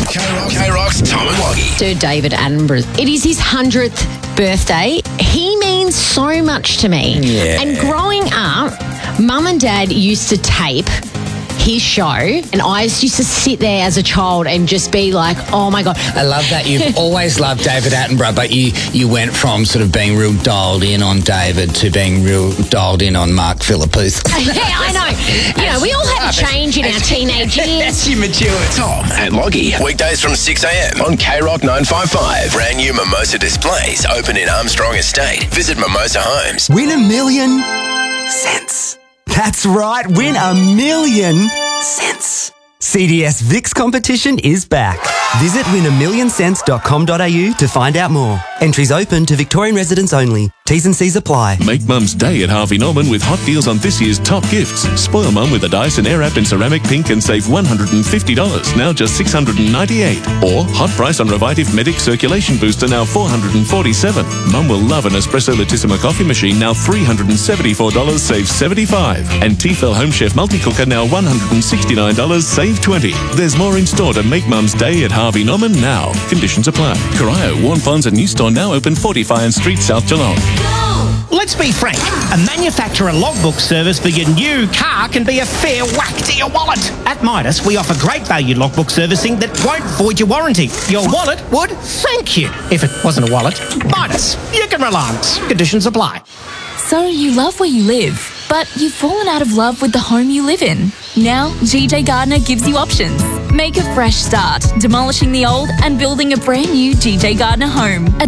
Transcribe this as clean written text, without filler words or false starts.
K-Rock's Tom and Loggy. Sir David Attenborough. It is his 100th birthday. He means so much to me. Yeah. And growing up, Mum and Dad used to tape his show, and I used to sit there as a child and just be like, oh my God. I love that. You've always loved David Attenborough, but you went from sort of being real dialed in on David to being real dialed in on Mark Philippou. Yeah, I know. You know, we all had a change in our teenage years. As you mature. Tom and Loggy. Weekdays from 6 a.m. on K-Rock 955. Brand new Mimosa displays open in Armstrong Estate. Visit Mimosa Homes. Win $1 million cents. That's right, win $1 million cents. CDS VIX competition is back. Visit win1millioncents.com.au to find out more. Entries open to Victorian residents only. T's and C's apply. Make Mum's Day at Harvey Norman with hot deals on this year's top gifts. Spoil Mum with a Dyson Airwrap in ceramic pink and save $150, now just $698. Or hot price on Revitive Medic Circulation Booster, now $447. Mum will love an Espresso Latissima coffee machine, now $374, save $75. And Tefal Home Chef Multi-Cooker, now $169, save $20. There's more in store to make Mum's Day at Harvey Norman now. Conditions apply. Corio, Warren Ponds and new store now open 40 Fyne Street, South Geelong. Let's be frank, a manufacturer logbook service for your new car can be a fair whack to your wallet. At Midas, we offer great value logbook servicing that won't void your warranty. Your wallet would thank you. If it wasn't a wallet, Midas, you can relax. Conditions apply. So you love where you live, but you've fallen out of love with the home you live in. Now, GJ Gardner gives you options. Make a fresh start, demolishing the old and building a brand new GJ Gardner home.